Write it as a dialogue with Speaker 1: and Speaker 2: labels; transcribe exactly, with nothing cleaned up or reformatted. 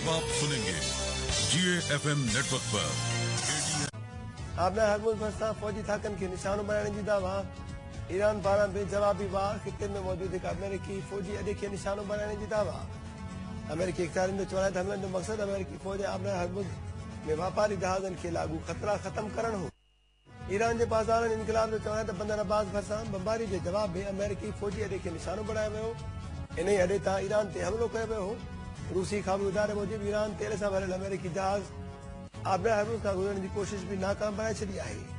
Speaker 1: अब आप सुनेंगे जीए FM network पर
Speaker 2: आपने हरमुज भरसा फौजी थाकन के निशानों बनाने जी दावा ईरान पारा बेजवाबी वार खिते में मौजूद एक अमेरिकी फौजी अॾे के निशानों बनाने जी दावा अमेरिकी इख्तियारियों ने चौराहे हमले जो मकसद अमेरिकी फौज आपने हरमुज में व्यापारी जहाजन के लागू खतरा खत्म करण हो ईरान के बाज़ार इनकलाब जो चौराहे बंदर अब्बास भरसा बमबारी के जवाब में अमेरिकी फौजी अॾे के निशानों बनाया वियो इन अॾे तां ईरान ते हमलो कयो वियो हो रूसी ख़ाबी इदारे मूजिब ईरान तेल सां भरियल अमेरिकी जहाज आबरा हरमुज खां गुज़रण की कोशिश भी नाकाम बनाए छॾी आहे।